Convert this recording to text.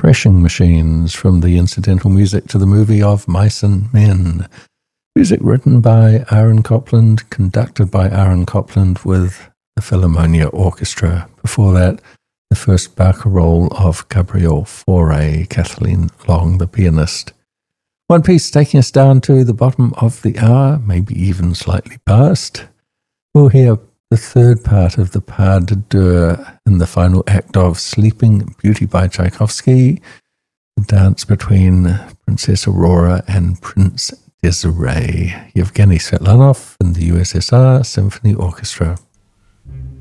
Threshing Machines from the incidental music to the movie of Mice and Men. Music written by Aaron Copland, conducted by Aaron Copland with the Philharmonia Orchestra. Before that, the first barcarolle of Gabriel Fauré, Kathleen Long, the pianist. One piece taking us down to the bottom of the hour, maybe even slightly past. We'll hear the third part of the Pas de Deux in the final act of Sleeping Beauty by Tchaikovsky, the dance between Princess Aurora and Prince Desiree. Yevgeny Svetlanov and the USSR Symphony Orchestra.